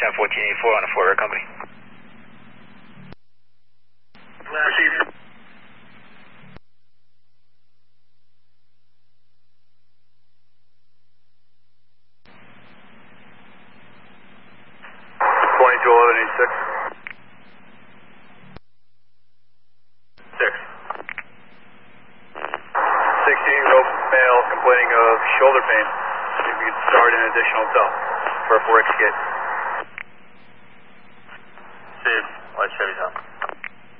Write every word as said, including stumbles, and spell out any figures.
ten fourteen eighty-four on the Fort Worth Company. Received. twenty-two eleven eighty-six. six. sixteen-year-old male complaining of shoulder pain. See if we can start an additional cell for a four X kit. Saved. Watch Chevy's out.